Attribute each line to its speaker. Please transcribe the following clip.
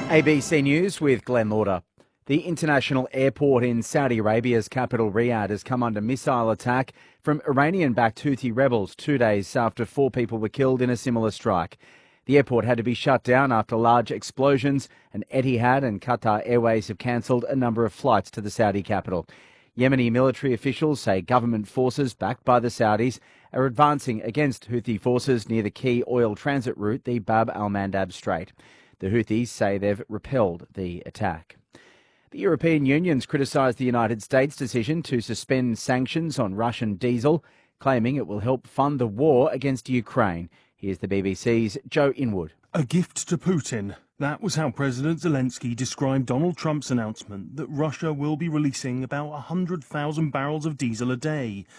Speaker 1: ABC News with Glenn Lauder. The international airport in Saudi Arabia's capital Riyadh has come under missile attack from Iranian-backed Houthi rebels 2 days after 4 people were killed in a similar strike. The airport had to be shut down after large explosions, and Etihad and Qatar Airways have cancelled a number of flights to the Saudi capital. Yemeni military officials say government forces backed by the Saudis are advancing against Houthi forces near the key oil transit route, the Bab al-Mandab Strait. The Houthis say they've repelled the attack. The European Union's criticised the United States' decision to suspend sanctions on Russian diesel, claiming it will help fund the war against Ukraine. Here's the BBC's Joe Inwood.
Speaker 2: A gift to Putin. That was how President Zelensky described Donald Trump's announcement that Russia will be releasing about 100,000 barrels of diesel a day